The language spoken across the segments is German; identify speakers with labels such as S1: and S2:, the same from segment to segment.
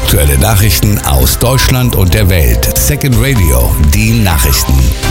S1: Aktuelle Nachrichten aus Deutschland und der Welt. Second Radio, die Nachrichten.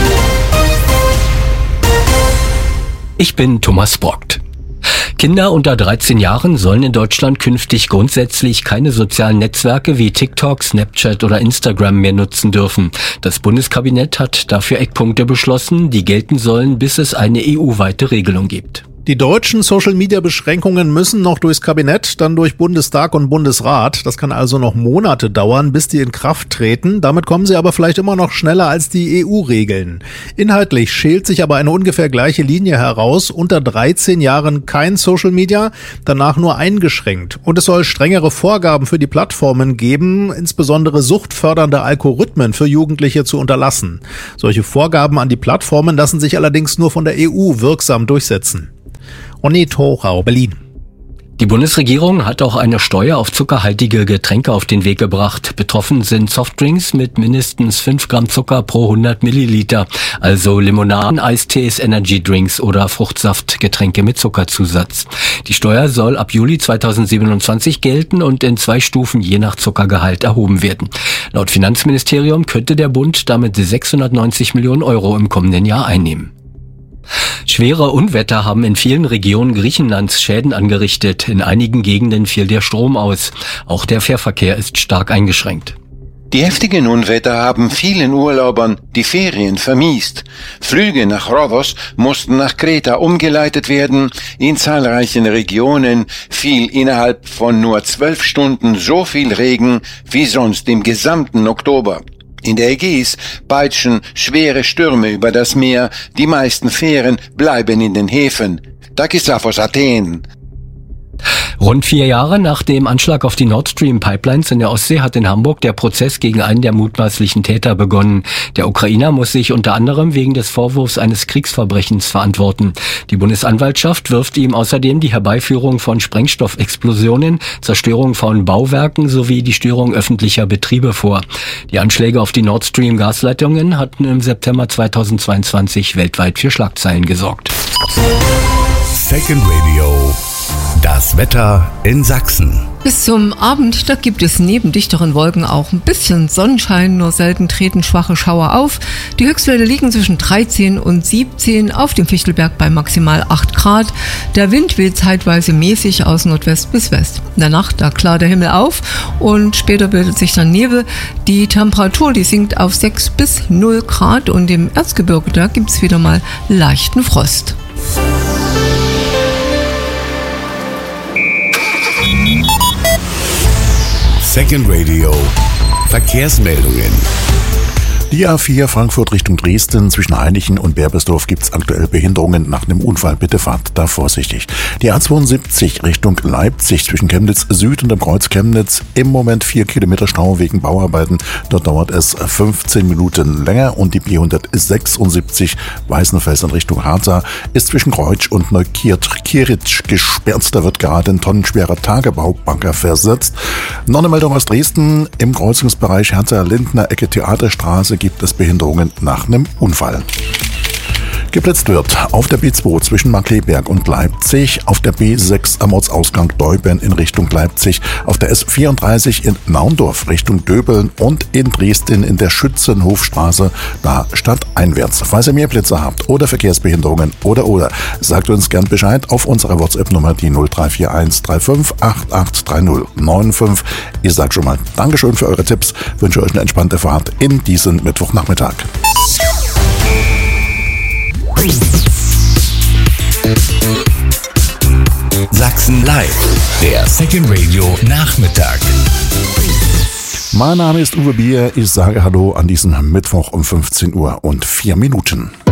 S2: Ich bin Thomas Brockt. Kinder unter 13 Jahren sollen in Deutschland künftig grundsätzlich keine sozialen Netzwerke wie TikTok, Snapchat oder Instagram mehr nutzen dürfen. Das Bundeskabinett hat dafür Eckpunkte beschlossen, die gelten sollen, bis es eine EU-weite Regelung gibt.
S3: Die deutschen Social-Media-Beschränkungen müssen noch durchs Kabinett, dann durch Bundestag und Bundesrat. Das kann also noch Monate dauern, bis die in Kraft treten. Damit kommen sie aber vielleicht immer noch schneller als die EU-Regeln. Inhaltlich schält sich aber eine ungefähr gleiche Linie heraus. Unter 13 Jahren kein Social-Media, danach nur eingeschränkt. Und es soll strengere Vorgaben für die Plattformen geben, insbesondere suchtfördernde Algorithmen für Jugendliche zu unterlassen. Solche Vorgaben an die Plattformen lassen sich allerdings nur von der EU wirksam durchsetzen. Ronny Thorau, Berlin.
S2: Die Bundesregierung hat auch eine Steuer auf zuckerhaltige Getränke auf den Weg gebracht. Betroffen sind Softdrinks mit mindestens 5 Gramm Zucker pro 100 Milliliter, also Limonaden, Eistees, Energydrinks oder Fruchtsaftgetränke mit Zuckerzusatz. Die Steuer soll ab Juli 2027 gelten und in 2 Stufen je nach Zuckergehalt erhoben werden. Laut Finanzministerium könnte der Bund damit 690 Millionen Euro im kommenden Jahr einnehmen. Schwere Unwetter haben in vielen Regionen Griechenlands Schäden angerichtet. In einigen Gegenden fiel der Strom aus. Auch der Fährverkehr ist stark eingeschränkt.
S4: Die heftigen Unwetter haben vielen Urlaubern die Ferien vermiest. Flüge nach Rhodos mussten nach Kreta umgeleitet werden. In zahlreichen Regionen fiel innerhalb von nur 12 Stunden so viel Regen wie sonst im gesamten Oktober. In der Ägäis peitschen schwere Stürme über das Meer. Die meisten Fähren bleiben in den Häfen. Takisafos Athen.
S2: Rund 4 Jahre nach dem Anschlag auf die Nord Stream Pipelines in der Ostsee hat in Hamburg der Prozess gegen einen der mutmaßlichen Täter begonnen. Der Ukrainer muss sich unter anderem wegen des Vorwurfs eines Kriegsverbrechens verantworten. Die Bundesanwaltschaft wirft ihm außerdem die Herbeiführung von Sprengstoffexplosionen, Zerstörung von Bauwerken sowie die Störung öffentlicher Betriebe vor. Die Anschläge auf die Nord Stream Gasleitungen hatten im September 2022 weltweit für Schlagzeilen gesorgt.
S1: Second Radio. Das Wetter in Sachsen.
S5: Bis zum Abend, da gibt es neben dichteren Wolken auch ein bisschen Sonnenschein, nur selten treten schwache Schauer auf. Die Höchstwerte liegen zwischen 13 und 17, auf dem Fichtelberg bei maximal 8 Grad. Der Wind weht zeitweise mäßig aus Nordwest bis West. In der Nacht, da klart der Himmel auf und später bildet sich dann Nebel. Die Temperatur, die sinkt auf 6 bis 0 Grad und im Erzgebirge, da gibt's wieder mal leichten Frost.
S1: Second Radio. Verkehrsmeldungen.
S6: Die A4 Frankfurt Richtung Dresden zwischen Hainichen und Berbersdorf gibt's aktuell Behinderungen nach einem Unfall. Bitte fahrt da vorsichtig. Die A72 Richtung Leipzig zwischen Chemnitz Süd und dem Kreuz Chemnitz im Moment 4 Kilometer Stau wegen Bauarbeiten. Dort dauert es 15 Minuten länger und die B176 Weißenfelsen Richtung Harza ist zwischen Kreutsch und Neukirch gesperrt. Da wird gerade ein tonnenschwerer Tagebaubanker versetzt. Noch eine Meldung aus Dresden. Im Kreuzungsbereich Herzer-Lindner Ecke Theaterstraße gibt es Behinderungen nach einem Unfall. Geblitzt wird auf der B2 zwischen Markkleeberg und Leipzig, auf der B6 am Ortsausgang Deuben in Richtung Leipzig, auf der S34 in Naundorf Richtung Döbeln und in Dresden in der Schützenhofstraße, da stadteinwärts. Falls ihr mehr Blitzer habt oder Verkehrsbehinderungen oder, sagt uns gern Bescheid auf unserer WhatsApp-Nummer, die 0341 35 883095. Ich sag schon mal Dankeschön für eure Tipps, wünsche euch eine entspannte Fahrt in diesen Mittwochnachmittag.
S1: Sachsen Live, der Second Radio Nachmittag.
S6: Mein Name ist Uwe Bier, ich sage Hallo an diesem Mittwoch um 15:04 Uhr.